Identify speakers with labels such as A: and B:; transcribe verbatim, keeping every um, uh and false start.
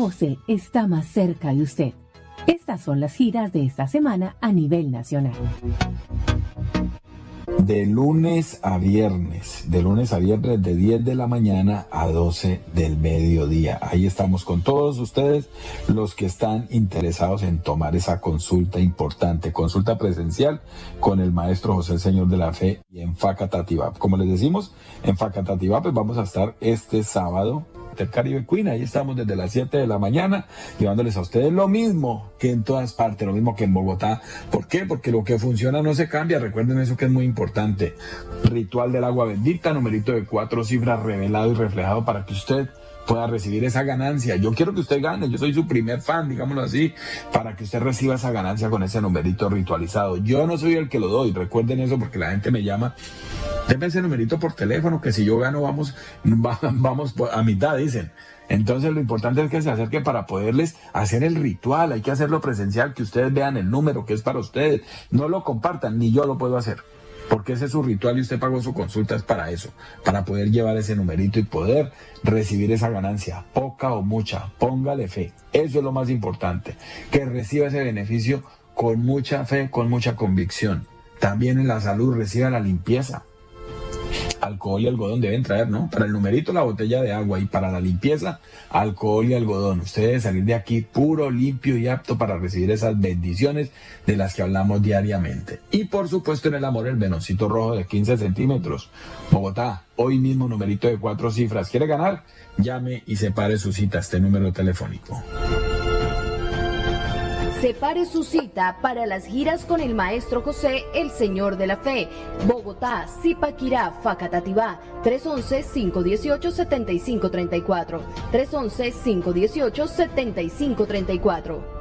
A: José está más cerca de usted. Estas son las giras de esta semana a nivel nacional.
B: De lunes a viernes, de lunes a viernes de diez de la mañana a doce del mediodía. Ahí estamos con todos ustedes, los que están interesados en tomar esa consulta importante, consulta presencial con el maestro José el Señor de la Fe y en Facatativá. Como les decimos, en Facatativá pues vamos a estar este sábado del Caribe Queen. Ahí estamos desde las siete de la mañana llevándoles a ustedes lo mismo que en todas partes, lo mismo que en Bogotá. ¿Por qué? Porque lo que funciona no se cambia. Recuerden eso, que es muy importante. Ritual del agua bendita, numerito de cuatro cifras revelado y reflejado para que usted pueda recibir esa ganancia. Yo quiero que usted gane, yo soy su primer fan, digámoslo así, para que usted reciba esa ganancia con ese numerito ritualizado. Yo no soy el que lo doy, recuerden eso, porque la gente me llama, denme ese numerito por teléfono, que si yo gano vamos, vamos a mitad, dicen. Entonces lo importante es que se acerque para poderles hacer el ritual. Hay que hacerlo presencial, que ustedes vean el número que es para ustedes, no lo compartan, ni yo lo puedo hacer, porque ese es su ritual y usted pagó su consulta, es para eso, para poder llevar ese numerito y poder recibir esa ganancia, poca o mucha, póngale fe. Eso es lo más importante, que reciba ese beneficio con mucha fe, con mucha convicción. También en la salud, reciba la limpieza. Alcohol y algodón deben traer, ¿no? Para el numerito, la botella de agua, y para la limpieza, alcohol y algodón. Usted debe salir de aquí puro, limpio y apto para recibir esas bendiciones de las que hablamos diariamente. Y por supuesto, en el amor, el venoncito rojo de quince centímetros. Bogotá, hoy mismo, numerito de cuatro cifras. ¿Quiere ganar? Llame y separe su cita a este número telefónico.
C: Separe su cita para las giras con el maestro José, el Señor de la Fe. Bogotá, Zipaquirá, Facatativá, tres once, cinco dieciocho, setenta y cinco treinta y cuatro. tres once, cinco dieciocho, setenta y cinco treinta y cuatro.